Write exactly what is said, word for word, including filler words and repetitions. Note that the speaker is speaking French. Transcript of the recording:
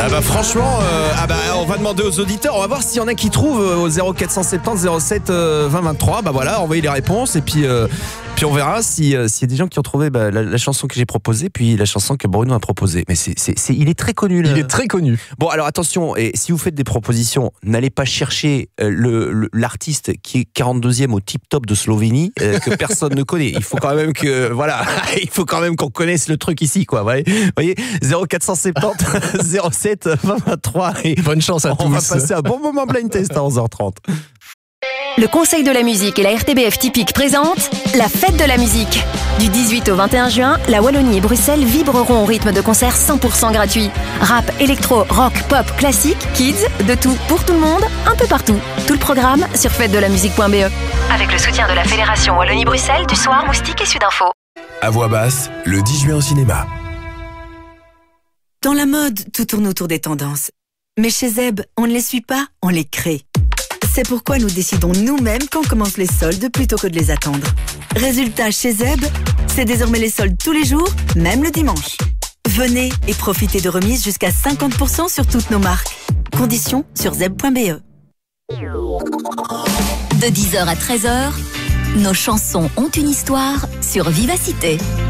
Ah bah franchement, euh, ah bah on va demander aux auditeurs, on va voir s'il y en a qui trouvent euh, au zéro quatre cent soixante-dix zéro sept euh, vingt vingt-trois. Bah voilà, envoyez les réponses et puis euh, puis on verra si euh, s'il y a des gens qui ont trouvé bah, la, la chanson que j'ai proposée puis la chanson que Bruno a proposée. Mais c'est c'est, c'est il est très connu là. Il est très connu. Bon alors attention, et si vous faites des propositions, n'allez pas chercher euh, le, le l'artiste qui est quarante-deuxième au tip top de Slovénie euh, que personne ne connaît. Il faut quand même que voilà, il faut quand même qu'on connaisse le truc ici quoi. Vous voyez, vous voyez zéro quatre cent soixante-dix zéro sept vingt vingt-trois et bonne chance à on tous. On va passer un bon moment blind test à onze heures trente. Le Conseil de la musique et la R T B F Typique présentent la fête de la musique. Du dix-huit au vingt et un juin, la Wallonie et Bruxelles vibreront au rythme de concerts cent pour cent gratuits. Rap, électro, rock, pop, classique, kids, de tout pour tout le monde, un peu partout. Tout le programme sur fête de la musique point b e. Avec le soutien de la Fédération Wallonie-Bruxelles, du Soir, Moustique et Sudinfo. À voix basse, le dix juin au cinéma. Dans la mode, tout tourne autour des tendances. Mais chez Zeb, on ne les suit pas, on les crée. C'est pourquoi nous décidons nous-mêmes quand commencent les soldes plutôt que de les attendre. Résultat, chez Zeb, c'est désormais les soldes tous les jours, même le dimanche. Venez et profitez de remises jusqu'à cinquante pour cent sur toutes nos marques. Conditions sur zeb point b e. De dix heures à treize heures, nos chansons ont une histoire sur Vivacité.